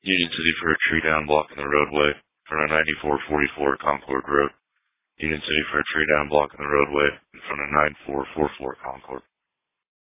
Union City for a tree down blocking the roadway in front of 9444 Concord Road. Union City for a tree down blocking the roadway in front of 9444 Concord.